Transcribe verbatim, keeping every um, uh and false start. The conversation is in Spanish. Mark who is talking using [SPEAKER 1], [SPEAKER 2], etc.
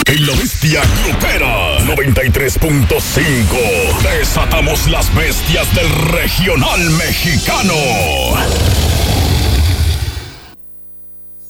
[SPEAKER 1] En La Bestia Grupera noventa y tres punto cinco desatamos las bestias del regional mexicano.